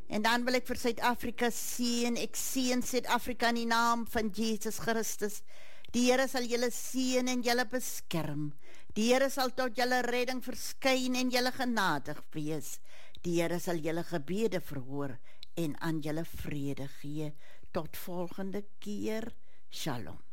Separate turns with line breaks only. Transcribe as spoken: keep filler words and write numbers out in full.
En dan wil ek vir Suid-Afrika seën, ek seën Suid-Afrika in die naam van Jesus Christus. Die Here sal julle seën en julle beskerm. Die Here sal tot julle redding verskyn en julle genadig wees. Die Here sal julle gebede verhoor en aan julle vrede gee. Tot volgende keer. Shalom.